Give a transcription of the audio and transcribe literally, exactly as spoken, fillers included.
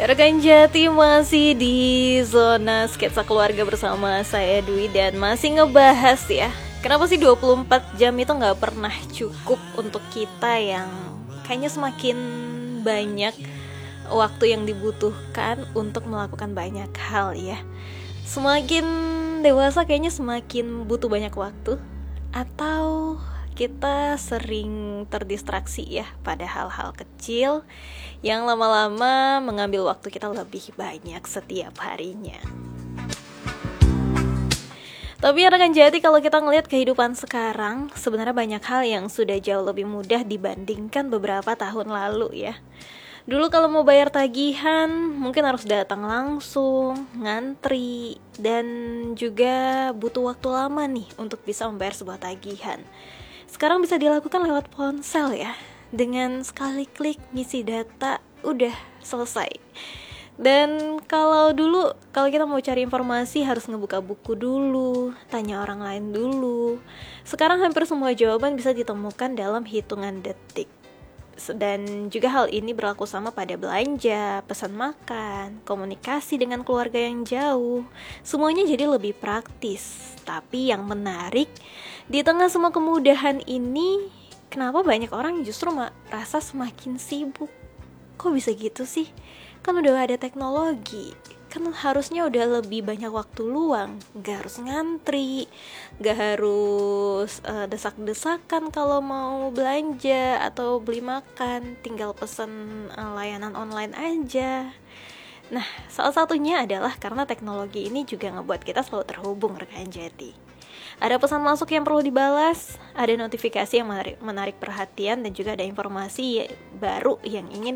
Rekan Jati masih di zona sketsa keluarga bersama saya Dwi dan masih ngebahas ya, kenapa sih dua puluh empat jam itu gak pernah cukup untuk kita yang kayaknya semakin banyak waktu yang dibutuhkan untuk melakukan banyak hal ya. Semakin dewasa kayaknya semakin butuh banyak waktu, atau kita sering terdistraksi ya pada hal-hal kecil yang lama-lama mengambil waktu kita lebih banyak setiap harinya. Tapi ya rekan Jati, kalau kita ngelihat kehidupan sekarang, sebenarnya banyak hal yang sudah jauh lebih mudah dibandingkan beberapa tahun lalu ya. Dulu kalau mau bayar tagihan mungkin harus datang langsung, ngantri, dan juga butuh waktu lama nih untuk bisa membayar sebuah tagihan. Sekarang bisa dilakukan lewat ponsel ya. Dengan sekali klik ngisi data udah selesai. Dan kalau dulu kalau kita mau cari informasi harus ngebuka buku dulu, tanya orang lain dulu. Sekarang hampir semua jawaban bisa ditemukan dalam hitungan detik. Dan juga hal ini berlaku sama pada belanja, pesan makan, komunikasi dengan keluarga yang jauh. Semuanya jadi lebih praktis. Tapi yang menarik, di tengah semua kemudahan ini, kenapa banyak orang justru merasa semakin sibuk? Kok bisa gitu sih? Kan udah ada teknologi, kan harusnya udah lebih banyak waktu luang. Gak harus ngantri, gak harus uh, desak-desakan kalau mau belanja atau beli makan, tinggal pesen uh, layanan online aja. Nah, salah satunya adalah karena teknologi ini juga ngebuat kita selalu terhubung rekan Jati. Ada pesan masuk yang perlu dibalas, ada notifikasi yang menarik, menarik perhatian, dan juga ada informasi baru yang ingin